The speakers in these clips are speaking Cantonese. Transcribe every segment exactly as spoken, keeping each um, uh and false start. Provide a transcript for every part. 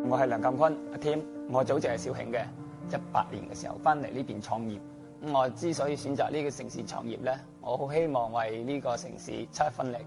我係梁鑑坤阿添，我祖籍係肇慶嘅，一八年嘅時候翻嚟呢邊創業。咁我之所以選擇呢個城市創業咧，我好希望為呢個城市出一分力。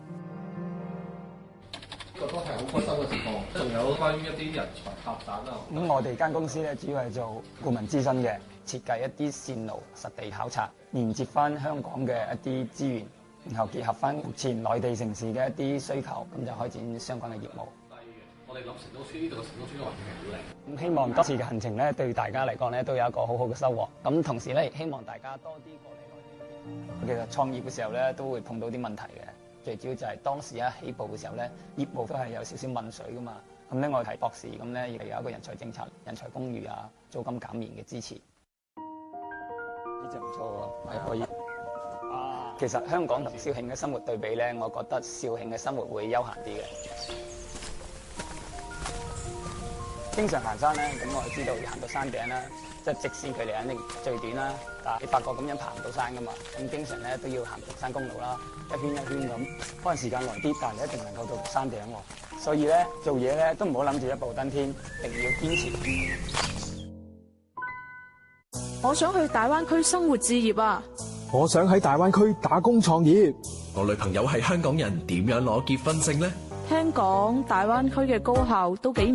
覺得係好開心嘅情況，仲有關於一啲人才發展啊。 咁我哋間公司咧主要係做顧問諮詢嘅，設計一啲線路實地考察，連接翻香港嘅一啲資源，然後結合翻目前內地城市嘅一啲需求，咁就開展相關嘅業務。 我哋諗成都村呢度嘅成都村嘅環境係好靚。 咁希望今次嘅行程咧，對大家嚟講咧，都有一個好好嘅收穫。咁同時咧，希望大家多啲過嚟內地。其實創業嘅時候咧，都會碰到啲問題嘅。最主要就係當時一起步嘅時候咧，業務都係有少少問水噶嘛。咁咧，我係博士，咁咧亦係有一個人才政策、人才公寓啊、租金減免嘅支持。呢隻唔錯喎，係可以。啊，其實香港同肇慶嘅生活對比咧，我覺得肇慶嘅生活會悠閒啲嘅。經常行山咧，咁我就知道要行到山頂啦，即係直線距離肯定最短啦。但係你發覺咁樣爬唔到山噶嘛，咁經常咧都要行獨山公路啦，一圈一圈咁，可能時間耐啲，但係你一定能夠到山頂喎。所以咧做嘢咧都唔好諗住一步登天，一定要堅持。 我想去大灣區生活置業啊！ 我想喺大灣區打工創業。 我女朋友係香港人，點樣攞結婚證呢？ 聽講大灣區嘅高校都幾